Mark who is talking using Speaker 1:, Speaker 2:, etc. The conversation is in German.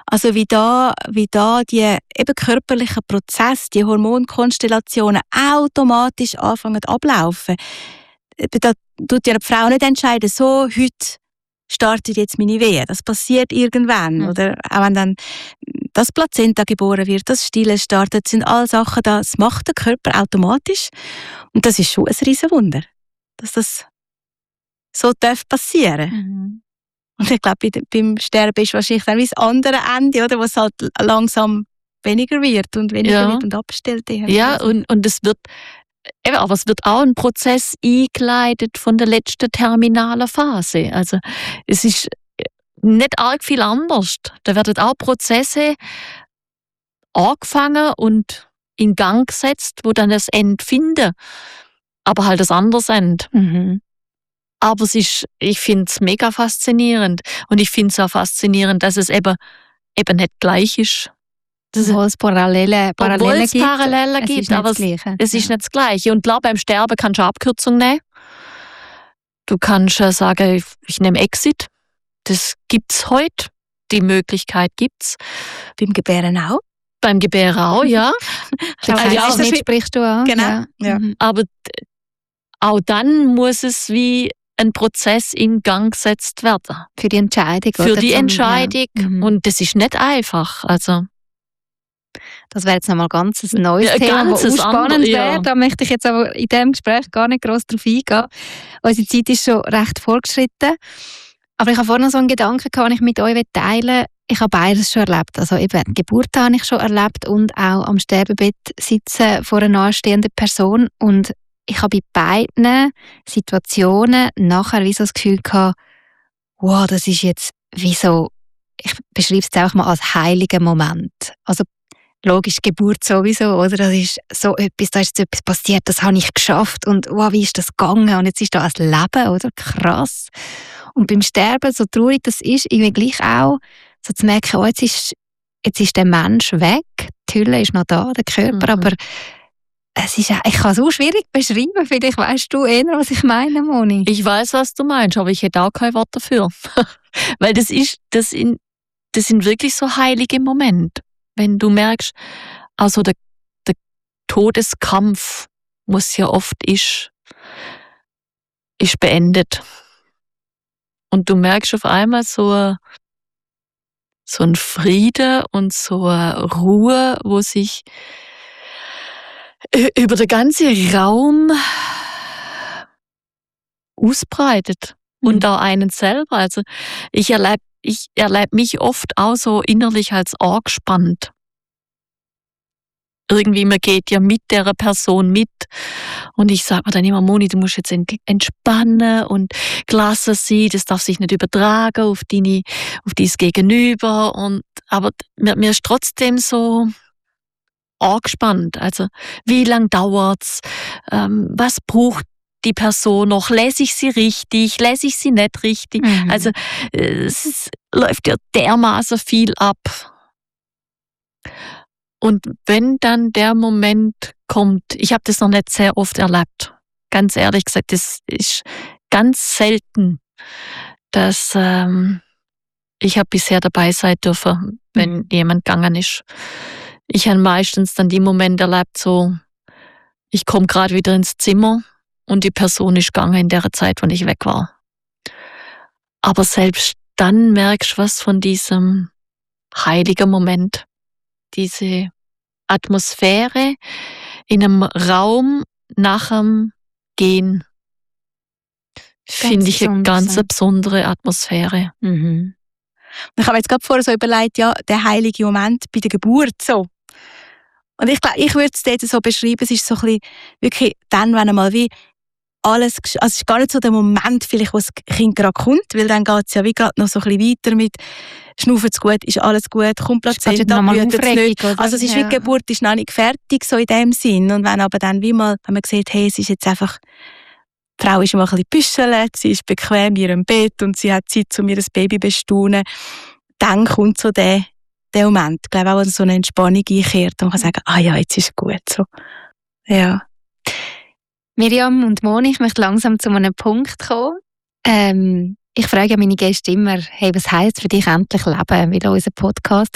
Speaker 1: Also wie da die eben körperlichen Prozesse, die Hormonkonstellationen automatisch anfangen ablaufen. Da tut ja die Frau nicht entscheiden, so, heute startet jetzt meine Wehe. Das passiert irgendwann. Oder auch wenn dann das Plazenta geboren wird, das Stillen startet, sind all Sachen, das macht der Körper automatisch. Und das ist schon ein Riesenwunder, dass das so passieren darf. Und ich glaube, beim Sterben ist wahrscheinlich dann wie das andere Ende, oder, wo es halt langsam weniger wird und weniger wird und abstellt.
Speaker 2: Ja, und es wird, aber es wird auch ein Prozess eingeleitet von der letzten terminalen Phase. Also es ist nicht arg viel anders. Da werden auch Prozesse angefangen und in Gang gesetzt, wo dann das Ende finden. Aber halt das andere Ende. Aber ich finde es mega faszinierend. Und ich finde es auch faszinierend, dass es eben nicht gleich ist.
Speaker 3: Obwohl es Parallelen gibt,
Speaker 2: aber es ist
Speaker 3: nicht
Speaker 2: nicht das Gleiche. Und klar, beim Sterben kannst du eine Abkürzung nehmen. Du kannst sagen, ich nehme Exit. Das gibt's heute. Die Möglichkeit gibt's.
Speaker 1: Beim Gebären auch?
Speaker 2: Beim Gebären auch, ja.
Speaker 3: Das sprichst du an.
Speaker 1: Genau. Ja.
Speaker 2: Aber auch dann muss es wie ein Prozess in Gang gesetzt werden.
Speaker 3: Für die Entscheidung.
Speaker 2: Für die Entscheidung. Und das ist nicht einfach. Also
Speaker 3: das wäre jetzt nochmal ganz ein neues Thema, das auch spannend wäre. Da möchte ich jetzt aber in diesem Gespräch gar nicht gross drauf eingehen. Unsere Zeit ist schon recht fortgeschritten. Aber ich habe vorhin noch so einen Gedanken, den ich mit euch teilen will. Ich habe beides schon erlebt. Also eben die Geburt habe ich schon erlebt und auch am Sterbebett sitzen vor einer nahestehenden Person. Und ich habe bei beiden Situationen nachher wie so das Gefühl gehabt, wow, das ist jetzt wie so, ich beschreibe es jetzt auch mal als heiliger Moment. Also logisch, Geburt sowieso, oder? Das ist so etwas, da ist jetzt etwas passiert, das habe ich geschafft und wow, wie ist das gegangen? Und jetzt ist da ein Leben, oder? Krass. Und beim Sterben, so traurig das ist, irgendwie gleich auch, so zu merken, oh, jetzt ist der Mensch weg, die Hülle ist noch da, der Körper, aber es ist, ich kann es auch schwierig beschreiben, vielleicht weißt du eher, was ich meine, Moni.
Speaker 2: Ich weiß, was du meinst, aber ich hätte auch kein Wort dafür. Weil das sind wirklich so heilige Momente. Wenn du merkst, also der Todeskampf, was ja oft ist beendet. Und du merkst auf einmal so ein Frieden und so eine Ruhe, wo sich über den ganzen Raum ausbreitet. Und auch einen selber. Also ich erlebe mich oft auch so innerlich als angespannt. Irgendwie, man geht ja mit der Person mit. Und ich sage mir dann immer, Moni, du musst jetzt entspannen und gelassen sein, das darf sich nicht übertragen auf dein Gegenüber. Aber mir ist trotzdem so angespannt. Also, wie lang dauert's? Was braucht die Person noch? Lese ich sie richtig? Lese ich sie nicht richtig? Also, es läuft ja dermaßen viel ab. Und wenn dann der Moment kommt, ich habe das noch nicht sehr oft erlebt, ganz ehrlich gesagt, das ist ganz selten, dass ich habe bisher dabei sein dürfen, wenn jemand gegangen ist. Ich habe meistens dann die Momente erlebt, so, ich komme gerade wieder ins Zimmer und die Person ist gegangen in der Zeit, wo ich weg war. Aber selbst dann merkst du was von diesem heiligen Moment. Diese Atmosphäre in einem Raum nach dem Gehen finde ich eine ganz besondere Atmosphäre.
Speaker 1: Ich habe jetzt gerade vorher so überlegt, ja, der heilige Moment bei der Geburt so. Und ich glaube, ich würde es dort so beschreiben, es ist so ein bisschen wirklich dann, wenn einmal wie alles, also es ist gar nicht so der Moment vielleicht, wo das Kind gerade kommt, weil dann geht es ja wie gerade noch so ein bisschen weiter mit schnaufen es gut, ist alles gut, kommt Plazenta, blüht es nicht. Also es ist wie die Geburt ist noch nicht fertig, so in dem Sinn. Und wenn aber dann wie mal, wenn man sieht, hey, es ist jetzt einfach, die Frau ist mal ein bisschen büschelt, sie ist bequem in ihrem Bett und sie hat Zeit, um ihr Baby zu bestaunen, dann kommt so der Moment, ich glaube auch, dass so eine Entspannung einkehrt und man kann sagen, ah ja, jetzt ist es gut. So. Ja.
Speaker 3: Miriam und Moni, ich möchte langsam zu einem Punkt kommen. Ich frage meine Gäste immer, hey, was heisst für dich endlich Leben? Weil unser Podcast